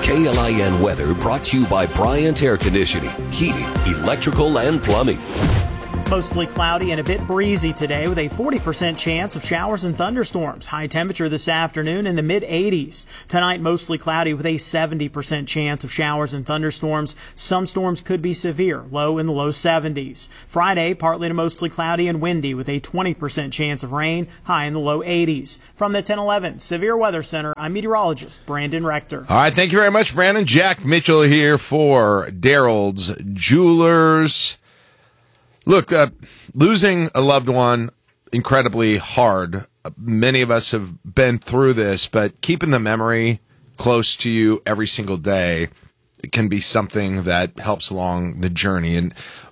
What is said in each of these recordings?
KLIN weather brought to you by Bryant Air Conditioning, Heating, Electrical, and Plumbing. Mostly cloudy and a bit breezy today with a 40% chance of showers and thunderstorms. High temperature this afternoon in the mid-80s. Tonight, mostly cloudy with a 70% chance of showers and thunderstorms. Some storms could be severe, low in the low 70s. Friday, partly to mostly cloudy and windy with a 20% chance of rain, high in the low 80s. From the 1011 Severe Weather Center, I'm meteorologist Brandon Rector. All right, thank you very much, Brandon. Jack Mitchell here for Daryl's Jewelers. Look, losing a loved one, incredibly hard. Many of us have been through this, but keeping the memory close to you every single day can be something that helps along the journey. And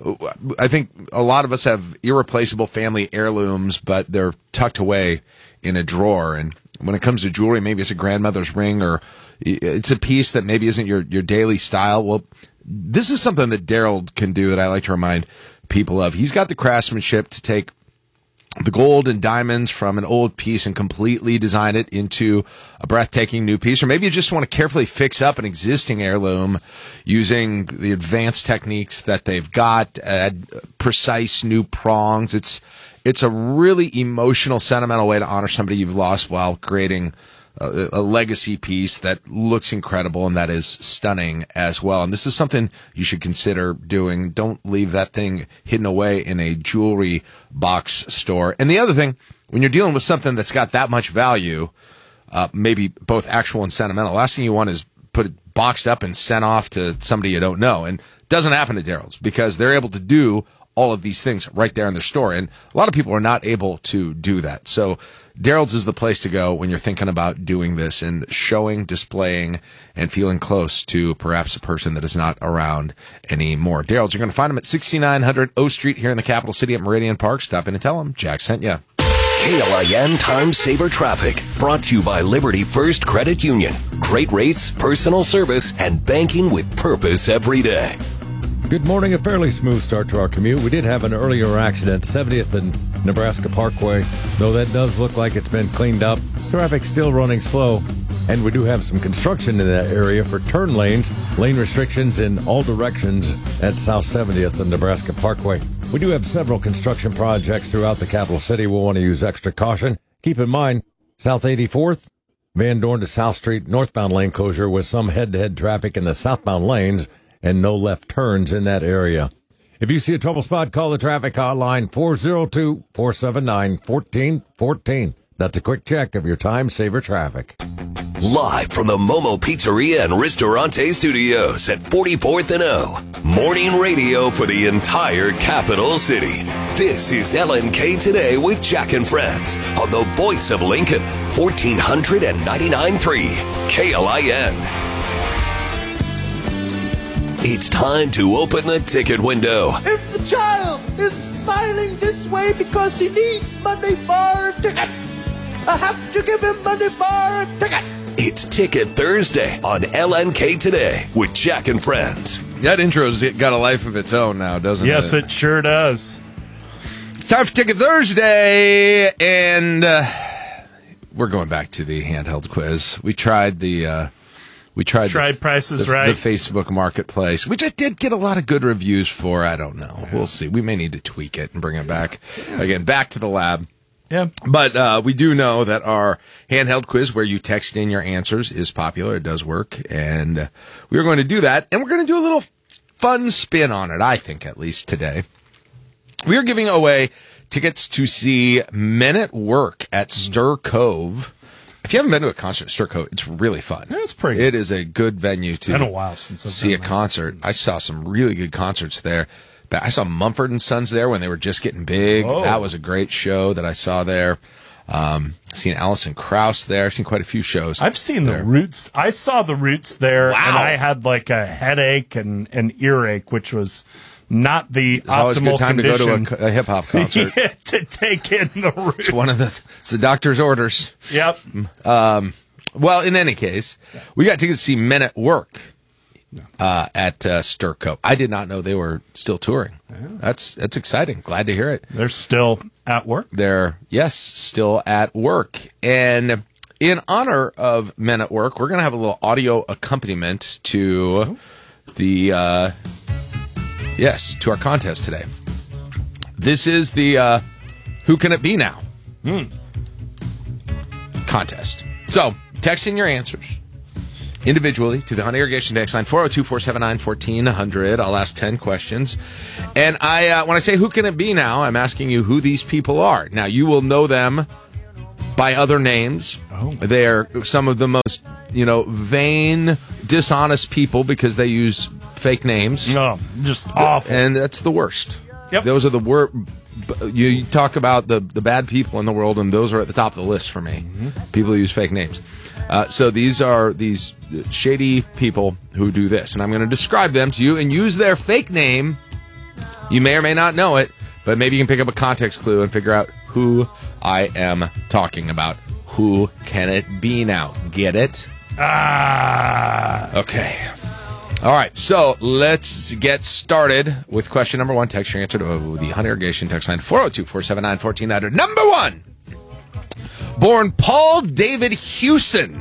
I think a lot of us have irreplaceable family heirlooms, but they're tucked away in a drawer. And when it comes to jewelry, maybe it's a grandmother's ring or it's a piece that maybe isn't your daily style. Well, this is something that Daryl can do that I like to remind people of. He's got the craftsmanship to take the gold and diamonds from an old piece and completely design it into a breathtaking new piece. Or maybe you just want to carefully fix up an existing heirloom using the advanced techniques that they've got, add precise new prongs. It's a really emotional, sentimental way to honor somebody you've lost while creating a legacy piece that looks incredible and that is stunning as well. And this is something you should consider doing. Don't leave that thing hidden away in a jewelry box store. And the other thing, when you're dealing with something that's got that much value, maybe both actual and sentimental, last thing you want is put it boxed up and sent off to somebody you don't know. And it doesn't happen to Daryl's because they're able to do all of these things right there in their store. And a lot of people are not able to do that. So Daryl's is the place to go when you're thinking about doing this and showing, displaying, and feeling close to perhaps a person that is not around anymore. Daryl's, you're going to find them at 6900 O Street here in the capital city at Meridian Park. Stop in and tell them Jack sent you. KLIN Time Saver Traffic, brought to you by Liberty First Credit Union. Great rates, personal service, and banking with purpose every day. Good morning. A fairly smooth start to our commute. We did have an earlier accident, 70th and Nebraska Parkway, though that does look like it's been cleaned up. Traffic still running slow, and we do have some construction in that area for turn lanes, lane restrictions in all directions at South 70th and Nebraska Parkway. We do have several construction projects throughout the capital city. We'll want to use extra caution. Keep in mind, South 84th, Van Dorn to South Street, northbound lane closure with some head-to-head traffic in the southbound lanes and no left turns in that area. If you see a trouble spot, call the traffic hotline 402-479-1414. That's a quick check of your time saver traffic. Live from the Momo Pizzeria and Ristorante Studios at 44th and O. Morning radio for the entire capital city. This is LNK Today with Jack and Friends on the voice of Lincoln, 1499.3 KLIN. It's time to open the ticket window. If the child is smiling this way because he needs money for a ticket, I have to give him money for a ticket. It's Ticket Thursday on LNK Today with Jack and Friends. That intro's got a life of its own now, doesn't it? Yes, it sure does. Time for Ticket Thursday, and we're going back to the handheld quiz. We tried the... Price is Right. The Facebook Marketplace, which I did get a lot of good reviews for. I don't know. Yeah. We'll see. We may need to tweak it and bring it back. Again, back to the lab. Yeah. But we do know that our handheld quiz where you text in your answers is popular. It does work. And we are going to do that. And we're going to do a little fun spin on it, I think, at least today. We are giving away tickets to see Men at Work at Stir Cove. If you haven't been to a concert at Stir Cove, it's really fun. Yeah, it's pretty. It is a good venue to been a while since I've see a that. concert. I saw some really good concerts there. But I saw Mumford and Sons there when they were just getting big. Oh. That was a great show that I saw there. I've seen Alison Krauss there. I've seen quite a few shows. I've seen there. the Roots. I saw the Roots there, Wow. and I had like a headache and an earache, which was not the It's always a optimal good time condition to go to a hip hop concert. yeah, to take in the Roots. It's the doctor's orders. Yep. Well, in any case, we got tickets to see Men at Work at Stir Cove. I did not know they were still touring. Yeah. That's exciting. Glad to hear it. They're still at work? They're, yes, still at work. And in honor of Men at Work, we're going to have a little audio accompaniment to the, to our contest today. This is the Who Can It Be Now contest. So, text in your answers individually to the Hunt Irrigation text line 402-479-1400. I'll ask 10 questions. And when I say who can it be now, I'm asking you who these people are. Now, you will know them by other names. They are some of the most, vain, dishonest people because they use fake names. No, just awful. And that's the worst. Yep. Those are the worst. You talk about the bad people in the world, and those are at the top of the list for me. People who use fake names. So these are these shady people who do this, and I'm going to describe them to you and use their fake name. You may or may not know it, but maybe you can pick up a context clue and figure out who I am talking about. Who can it be now? Get it? Okay. All right, so let's get started with question number 1. Text your answer to the Hunt Irrigation text line 402-479-1400. Number 1. Born Paul David Hewson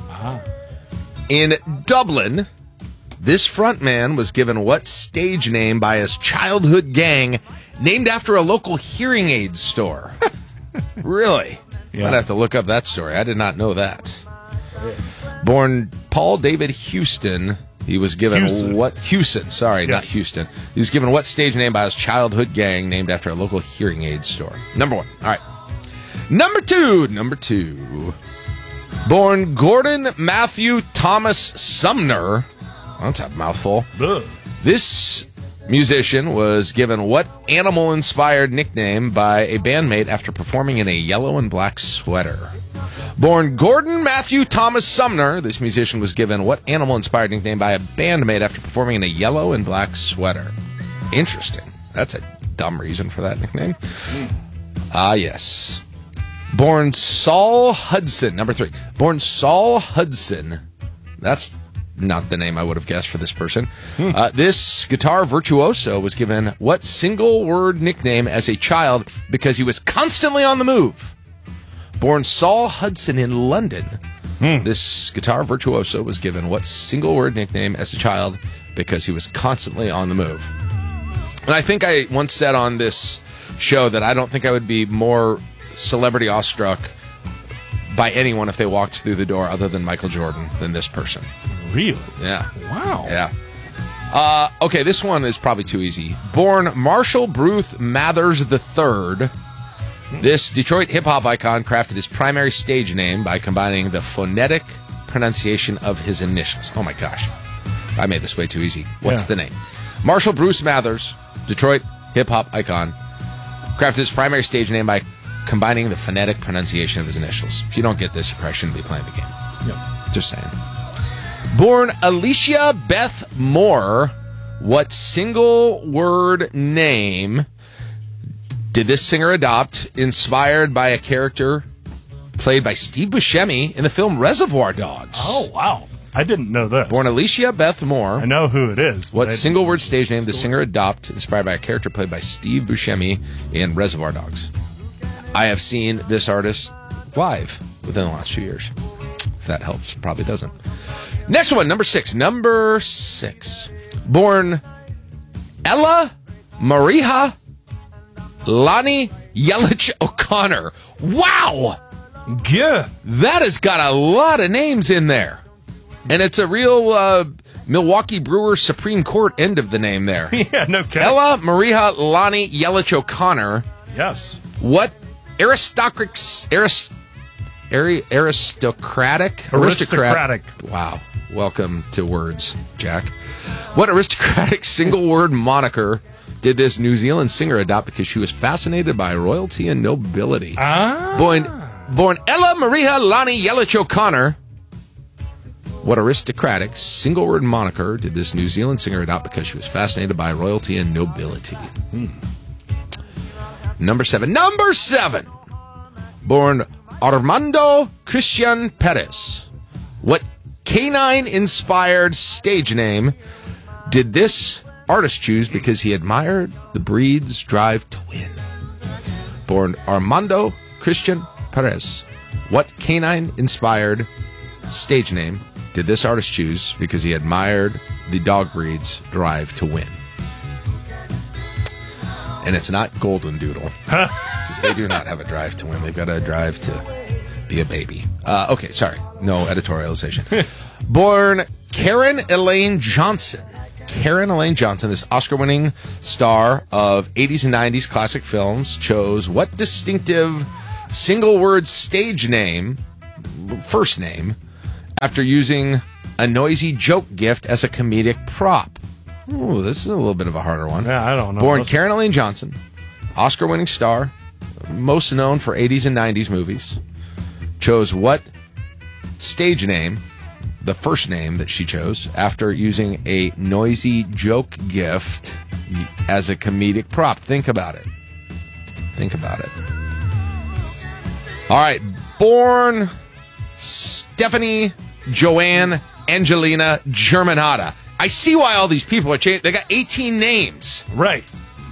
in Dublin, this frontman was given what stage name by his childhood gang named after a local hearing aid store? Really? Yeah. I'd have to look up that story. I did not know that. Born Paul David Houston, he was given Hewson, sorry, not Houston. He was given what stage name by his childhood gang named after a local hearing aid store? Number 1. All right. Number two. Born Gordon Matthew Thomas Sumner. Oh, that's a mouthful. Ugh. This musician was given what animal-inspired nickname by a bandmate after performing in a yellow and black sweater? Born Gordon Matthew Thomas Sumner, this musician was given what animal-inspired nickname by a bandmate after performing in a yellow and black sweater? Interesting. That's a dumb reason for that nickname. Yes. Born Saul Hudson. Number 3. Born Saul Hudson. That's not the name I would have guessed for this person. This guitar virtuoso was given what single-word nickname as a child because he was constantly on the move? Born Saul Hudson in London. This guitar virtuoso was given what single-word nickname as a child because he was constantly on the move? And I think I once said on this show that I don't think I would be more celebrity awestruck by anyone if they walked through the door other than Michael Jordan than this person. Really? Yeah. Wow. Yeah. Okay, this one is probably too easy. Born Marshall Bruce Mathers III, this Detroit hip-hop icon crafted his primary stage name by combining the phonetic pronunciation of his initials. Oh my gosh. I made this way too easy. What's the name? Marshall Bruce Mathers, Detroit hip-hop icon, crafted his primary stage name by combining the phonetic pronunciation of his initials. If you don't get this, you probably shouldn't be playing the game. Yep. Just saying. Born Alicia Beth Moore, what single-word name did this singer adopt, inspired by a character played by Steve Buscemi in the film Reservoir Dogs? Oh, wow. I didn't know this. Born Alicia Beth Moore. I know who it is. What single-word stage name did the singer adopt, inspired by a character played by Steve Buscemi in Reservoir Dogs? I have seen this artist live within the last few years. If that helps. Probably doesn't. Next one, number 6. Number 6. Born Ella Mariha Lonnie Yelich O'Connor. Wow! Yeah. That has got a lot of names in there. And it's a real Milwaukee Brewers Supreme Court end of the name there. Yeah, no kidding. Ella Mariha Lonnie Yelich O'Connor. Yes. What aristocratic. Wow. Welcome to words, Jack. What aristocratic single-word moniker did this New Zealand singer adopt because she was fascinated by royalty and nobility? Born Ella Mariha Lonnie Yelich O'Connor. What aristocratic single-word moniker did this New Zealand singer adopt because she was fascinated by royalty and nobility? Number 7. Number 7. Born Armando Christian Perez. What canine-inspired stage name did this artist choose because he admired the breed's drive to win? Born Armando Christian Perez. What canine-inspired stage name did this artist choose because he admired the dog breed's drive to win? And it's not Golden Doodle, because they do not have a drive to win. They've got a drive to be a baby. Okay, sorry. No editorialization. Born Karen Elaine Johnson. Karen Elaine Johnson, this Oscar-winning star of 80s and 90s classic films, chose what distinctive single-word stage name, first name, after using a noisy joke gift as a comedic prop? Ooh, this is a little bit of a harder one. Yeah, I don't know. Born Karen Elaine Johnson, Oscar-winning star, most known for 80s and 90s movies, chose what stage name, the first name that she chose, after using a noisy joke gift as a comedic prop. Think about it. Think about it. All right. Born Stephanie Joanne Angelina Germanata. I see why all these people are changing. They got 18 names. Right.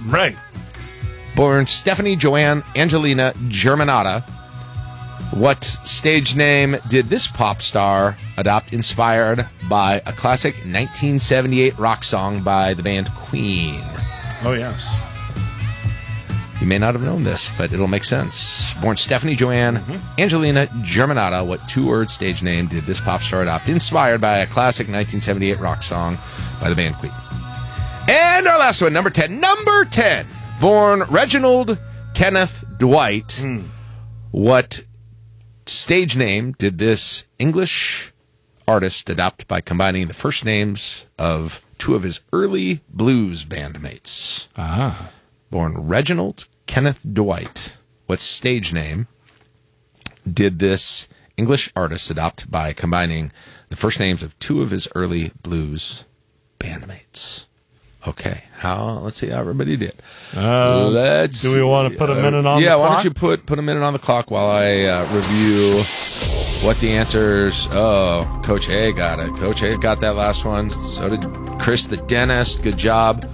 Born Stephanie Joanne Angelina Germanata. What stage name did this pop star adopt, inspired by a classic 1978 rock song by the band Queen? Oh, yes. You may not have known this, but it'll make sense. Born Stephanie Joanne Angelina Germanata. What two-word stage name did this pop star adopt, inspired by a classic 1978 rock song by the band Queen? And our last one, number 10. Number 10. Born Reginald Kenneth Dwight. What stage name did this English artist adopt by combining the first names of two of his early blues bandmates? Born Reginald Kenneth Dwight. What stage name did this English artist adopt by combining the first names of two of his early blues bandmates? Okay, let's see how everybody did. Do we want to put a minute on the clock? Yeah, why don't you put a minute on the clock while I review what the answers... Oh, Coach A got it. Coach A got that last one. So did Chris the dentist. Good job.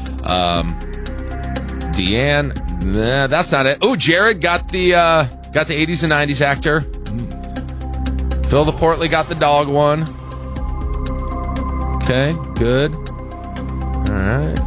Deanne, nah, that's not it. Oh, Jared got the 80s and 90s actor. Phil the Portly got the dog one. Okay, good. All right.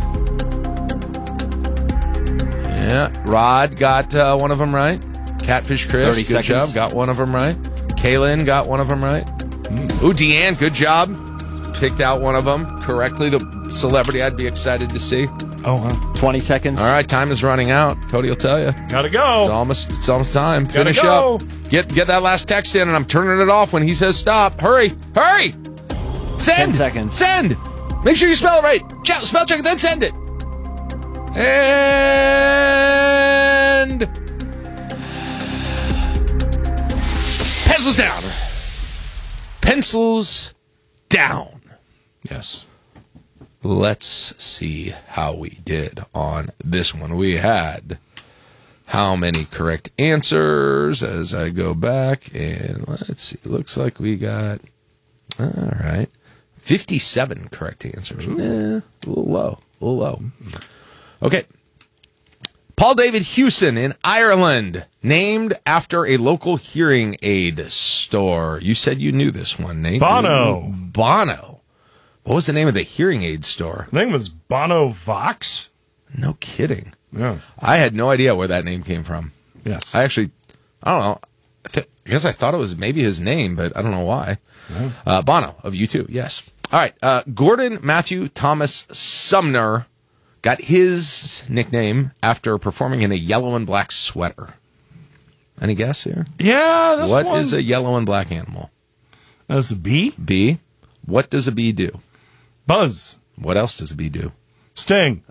Yeah, Rod got one of them right. Catfish Chris, good 30 seconds. job. Got one of them right. Kaylin got one of them right. Ooh, Deanne, good job. Picked out one of them correctly. The celebrity I'd be excited to see. Oh, wow. 20 seconds. All right, time is running out. Cody will tell you. Gotta go. It's almost time. Finish go. up. Get that last text in, and I'm turning it off when he says stop. Hurry. Send. 10 seconds. Send. Make sure you spell it right. Spell check it, then send it. And pencils down. Pencils down. Yes. Let's see how we did on this one. We had how many correct answers as I go back, and let's see. Looks like we got, all right, 57 correct answers. A little low. Okay. Paul David Hewson in Ireland, named after a local hearing aid store. You said you knew this one, Nate. Bono. What was the name of the hearing aid store? I think it was Bono Vox. No kidding. Yeah. I had no idea where that name came from. Yes. I don't know. I guess I thought it was maybe his name, but I don't know why. Yeah. Bono of U2, yes. All right. Gordon Matthew Thomas Sumner got his nickname after performing in a yellow and black sweater. Any guess here? Yeah. What is a yellow and black animal? That's a bee? Bee. What does a bee do? Buzz. What else does a bee do? Sting.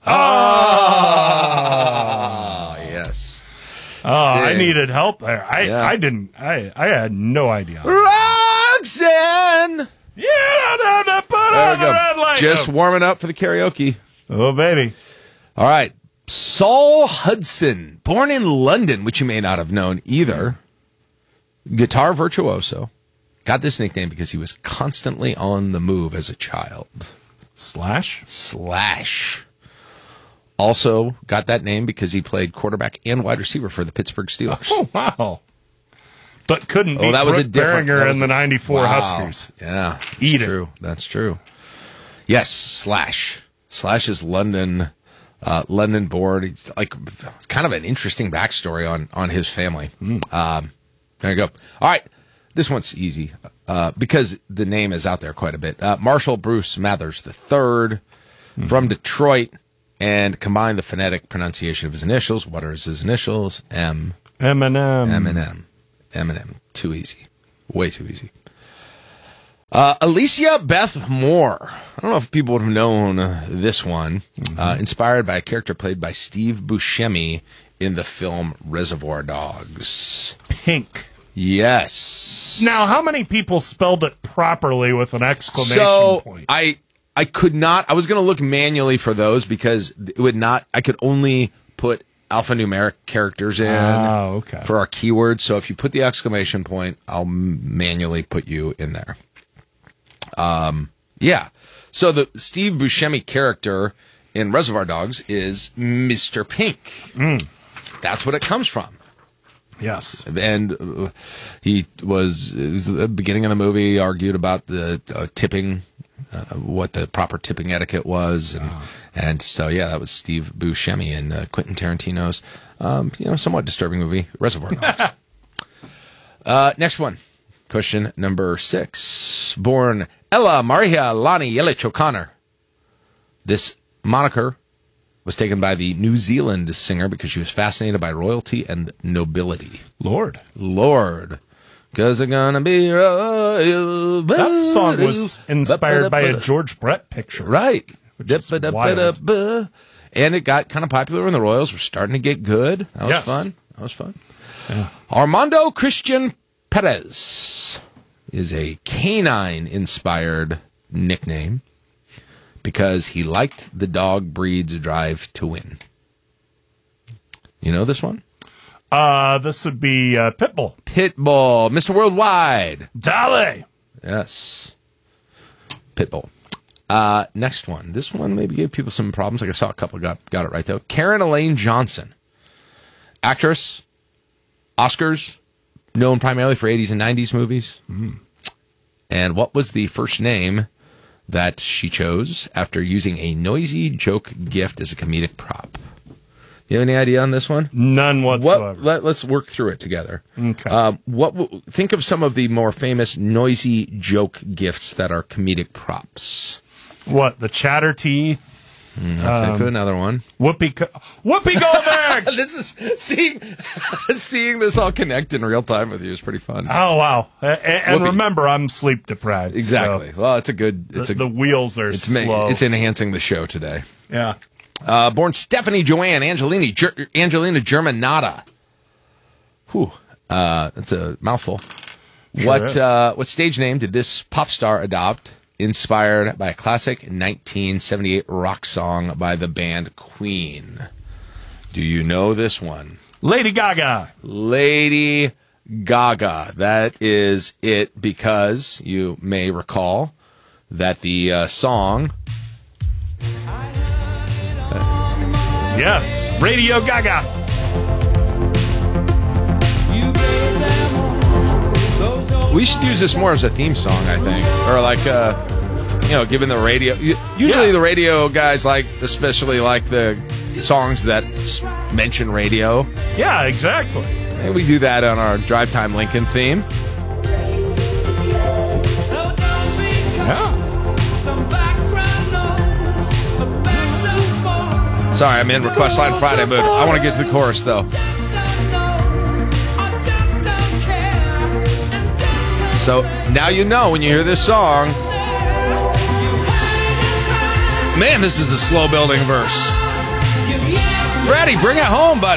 Oh, yes. Oh, I Sting. needed help there. I had no idea. Roxanne! Yeah, There we go. Just warming up for the karaoke. Oh, baby. All right. Saul Hudson, born in London, which you may not have known either. Guitar virtuoso. Got this nickname because he was constantly on the move as a child. Slash. Also got that name because he played quarterback and wide receiver for the Pittsburgh Steelers. Oh, wow. But couldn't beat that was Brooke a different Behringer in the 94 Wow. Huskers. Yeah, Eat it. true. That's true. Yes, Slash. Slash is London born. It's kind of an interesting backstory on his family. There you go. All right, this one's easy because the name is out there quite a bit. Marshall Bruce Mathers III from Detroit, and combine the phonetic pronunciation of his initials. What are his initials? M. Eminem. Eminem. Too easy. Way too easy. Alicia Beth Moore. I don't know if people would have known this one. Inspired by a character played by Steve Buscemi in the film Reservoir Dogs. Pink. Yes. Now, how many people spelled it properly with an exclamation point? I could not. I was going to look manually for those because it would not. I could only put alphanumeric characters in for our keywords. So if you put the exclamation point, I'll manually put you in there. Yeah. So the Steve Buscemi character in Reservoir Dogs is Mr. Pink. That's what it comes from. Yes. And it was at the beginning of the movie, he argued about the tipping, what the proper tipping etiquette was. And so, yeah, that was Steve Buscemi in Quentin Tarantino's, somewhat disturbing movie, Reservoir Dogs. Next one. Question number 6. Born Ella Maria Lani Yelich O'Connor. This moniker was taken by the New Zealand singer because she was fascinated by royalty and nobility. Lord. Because I'm gonna be royal. That song was inspired by a George Brett picture. Right. Which is wild. And it got kind of popular when the Royals were starting to get good. That was fun. Yeah. Armando Christian Perez is a canine-inspired nickname because he liked the dog breed's drive to win. You know this one? This would be Pitbull. Pitbull, Mr. Worldwide. Dale. Yes. Pitbull. Next one. This one maybe gave people some problems. Like I saw a couple got it right, though. Karen Elaine Johnson. Actress. Oscars. Known primarily for 80s and 90s movies. And what was the first name that she chose after using a noisy joke gift as a comedic prop? You have any idea on this one? None whatsoever. Let's work through it together. Okay. Think of some of the more famous noisy joke gifts that are comedic props. What? The chatter teeth? Think of another one. Whoopi Goldberg. This is seeing this all connect in real time with you is pretty fun. Oh wow! And remember, I'm sleep deprived. Exactly. So well, it's a good. The wheels are slow. It's enhancing the show today. Yeah. Born Stephanie Joanne Angelina Germanata. Whew. That's a mouthful. Sure what stage name did this pop star adopt? Inspired by a classic 1978 rock song by the band Queen. Do you know this one? Lady Gaga. Lady Gaga. That is it, because you may recall that the song... Yes, Radio Gaga. We should use this more as a theme song, I think. Or like, given the radio... Usually the radio guys especially like the songs that mention radio. Yeah, exactly. Maybe we do that on our Drive Time Lincoln theme. Yeah. Sorry, I'm in Request Line Friday, but I want to get to the chorus, though. So now you know when you hear this song. Man, this is a slow building verse. Freddie, bring it home, buddy.